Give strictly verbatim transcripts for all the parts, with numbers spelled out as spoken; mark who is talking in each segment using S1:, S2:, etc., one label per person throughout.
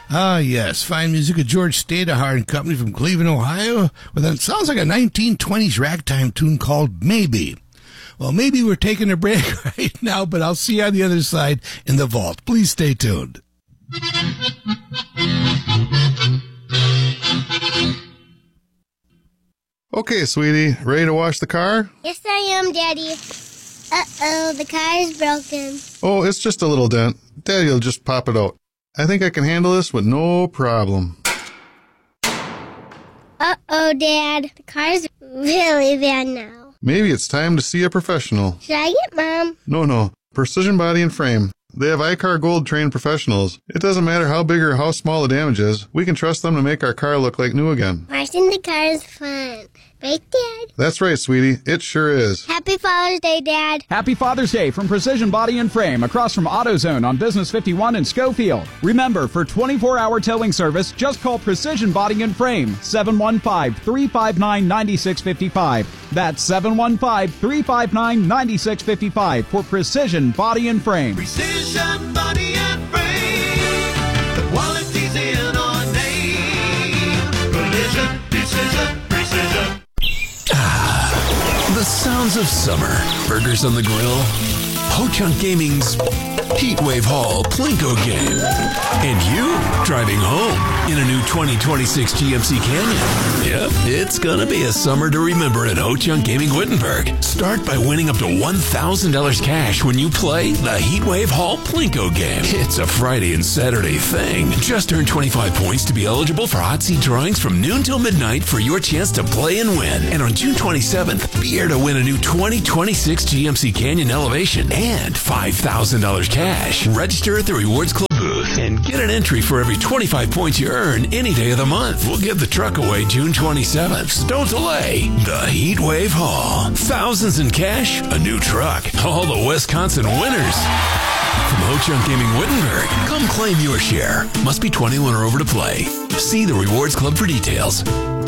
S1: Ah, yes. Fine music of George Stadahar and Company from Cleveland, Ohio, with it sounds like a nineteen twenties ragtime tune called Maybe. Well, maybe we're taking a break right now, but I'll see you on the other side in the vault. Please stay tuned.
S2: Okay, sweetie, ready to wash the car?
S3: Yes, I am, Daddy. Uh-oh, the car is broken.
S2: Oh, it's just a little dent. Daddy will just pop it out. I think I can handle this with no problem.
S3: Uh-oh, Dad. The car's really bad now.
S2: Maybe it's time to see a professional.
S3: Should I get Mom?
S2: No, no. Precision Body and Frame. They have iCar Gold trained professionals. It doesn't matter how big or how small the damage is. We can trust them to make our car look like new again.
S3: Washing the car is fun. Right, Dad?
S2: That's right, sweetie. It sure is.
S3: Happy Father's Day, Dad.
S4: Happy Father's Day from Precision Body and Frame across from AutoZone on Business fifty-one in Schofield. Remember, for twenty-four hour towing service, just call Precision Body and Frame, seven one five, three five nine, nine six five five. That's seven one five, three five nine, nine six five five for Precision Body and Frame.
S5: Precision Body and Frame. The quality's in our name. Precision, precision, precision.
S6: Ah, the sounds of summer. Burgers on the grill. Ho-Chunk Gaming's Heatwave Hall Plinko game. And you driving home in a new twenty twenty-six G M C Canyon. Yep, it's gonna be a summer to remember at Ho-Chunk Gaming Wittenberg. Start by winning up to one thousand dollars cash when you play the Heatwave Hall Plinko game. It's a Friday and Saturday thing. Just earn twenty-five points to be eligible for hot seat drawings from noon till midnight for your chance to play and win. And on June twenty-seventh, be here to win a new twenty twenty-six G M C Canyon Elevation and five thousand dollars cash. Register at the Rewards Club booth and get an entry for every twenty-five points you earn any day of the month. We'll give the truck away June twenty-seventh. So don't delay. The Heatwave Hall. Thousands in cash, a new truck. All the Wisconsin winners. From Ho-Chunk Gaming Wittenberg, come claim your share. Must be twenty-one or over to play. See the Rewards Club for details.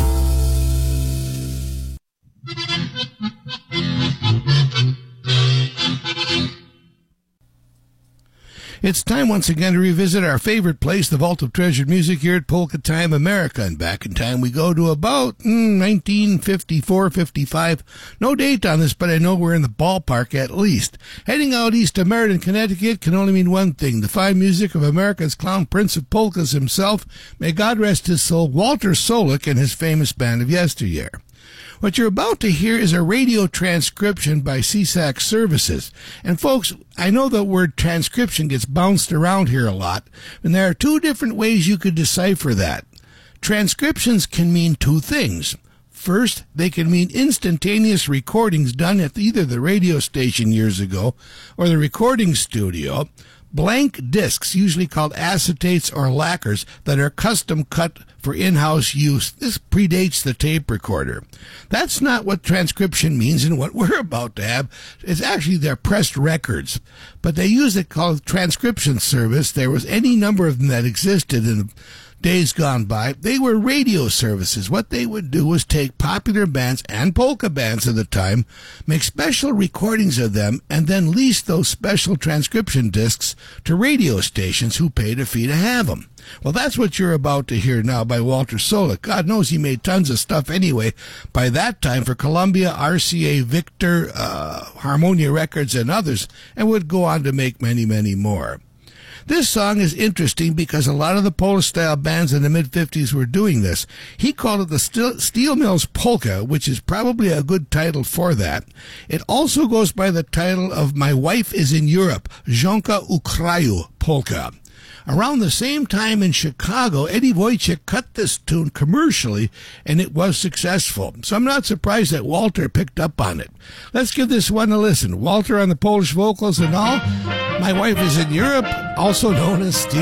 S1: It's time once again to revisit our favorite place, the Vault of Treasured Music here at Polka Time America. And back in time we go to about mm, nineteen fifty-four fifty-five. No date on this, but I know we're in the ballpark at least. Heading out east to Meriden, Connecticut can only mean one thing. The fine music of America's clown prince of polkas himself, may God rest his soul, Walter Solik and his famous band of yesteryear. What you're about to hear is a radio transcription by C S A C Services. And folks, I know the word transcription gets bounced around here a lot, and there are two different ways you could decipher that. Transcriptions can mean two things. First, they can mean instantaneous recordings done at either the radio station years ago or the recording studio. Blank discs, usually called acetates or lacquers, that are custom cut for in-house use. This predates the tape recorder. That's not what transcription means, and what we're about to have is actually their pressed records. But they use it called transcription service. There was any number of them that existed in the days gone by. They were radio services. What they would do was take popular bands and polka bands at the time, make special recordings of them, and then lease those special transcription discs to radio stations who paid a fee to have them. Well, that's what you're about to hear now by Walter Solik. God knows he made tons of stuff anyway by that time for Columbia, R C A, Victor, uh, Harmonia Records, and others, and would go on to make many, many more. This song is interesting because a lot of the Polish-style bands in the mid-fifties were doing this. He called it the Steel Mills Polka, which is probably a good title for that. It also goes by the title of My Wife is in Europe, Żonka u Kraju Polka. Around the same time in Chicago, Eddie Wojcik cut this tune commercially, and it was successful. So I'm not surprised that Walter picked up on it. Let's give this one a listen. Walter on the Polish vocals and all. My Wife is in Europe, also known as Steel